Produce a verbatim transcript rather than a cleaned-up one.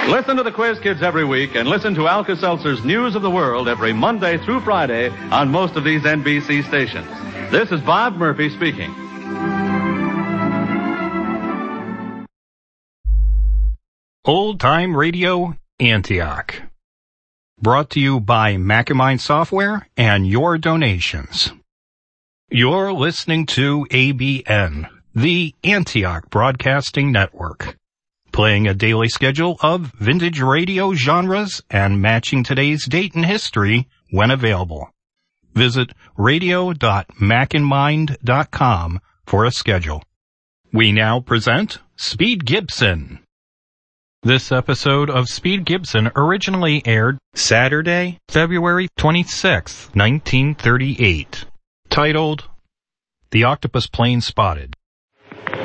Listen to the Quiz Kids every week and listen to Alka-Seltzer's News of the World every Monday through Friday on most of these N B C stations. This is Bob Murphy speaking. Old Time Radio Antioch. Brought to you by Macamind Software and your donations. You're listening to A B N, the Antioch Broadcasting Network, playing a daily schedule of vintage radio genres and matching today's date in history when available. Visit radio dot macandmind dot com for a schedule. We now present Speed Gibson. This episode of Speed Gibson originally aired Saturday, February twenty-sixth, nineteen thirty-eight, titled The Octopus Plane Spotted.